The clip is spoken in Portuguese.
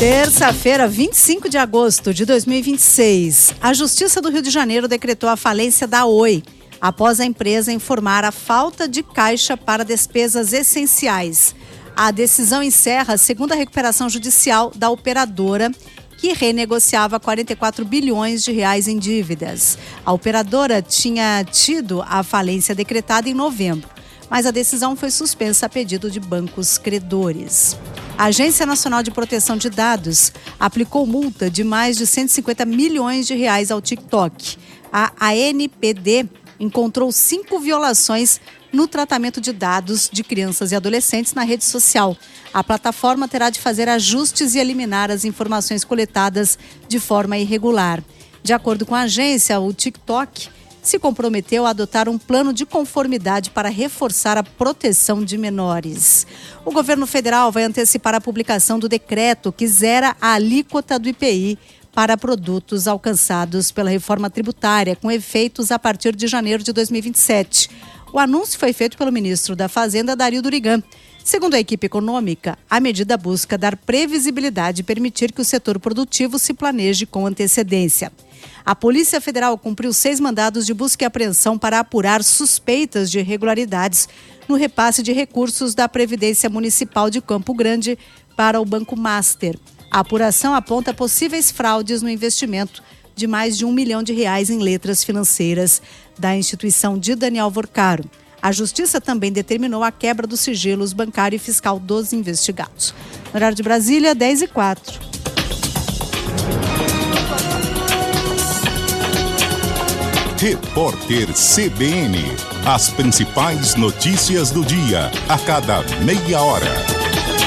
Terça-feira, 25 de agosto de 2026, a Justiça do Rio de Janeiro decretou a falência da Oi, após a empresa informar a falta de caixa para despesas essenciais. A decisão encerra a segunda recuperação judicial da operadora, que renegociava 44 bilhões de reais em dívidas. A operadora tinha tido a falência decretada em novembro, mas a decisão foi suspensa a pedido de bancos credores. A Agência Nacional de Proteção de Dados aplicou multa de mais de 150 milhões de reais ao TikTok. A ANPD encontrou 5 violações no tratamento de dados de crianças e adolescentes na rede social. A plataforma terá de fazer ajustes e eliminar as informações coletadas de forma irregular. De acordo com a agência, o TikTok se comprometeu a adotar um plano de conformidade para reforçar a proteção de menores. O governo federal vai antecipar a publicação do decreto que zera a alíquota do IPI para produtos alcançados pela reforma tributária, com efeitos a partir de janeiro de 2027. O anúncio foi feito pelo ministro da Fazenda, Dario Durigan. Segundo a equipe econômica, a medida busca dar previsibilidade e permitir que o setor produtivo se planeje com antecedência. A Polícia Federal cumpriu 6 mandados de busca e apreensão para apurar suspeitas de irregularidades no repasse de recursos da Previdência Municipal de Campo Grande para o Banco Master. A apuração aponta possíveis fraudes no investimento de mais de R$1 milhão em letras financeiras da instituição de Daniel Vorcaro. A Justiça também determinou a quebra dos sigilos bancário e fiscal dos investigados. No horário de Brasília, 10h04. Repórter CBN. As principais notícias do dia, a cada meia hora.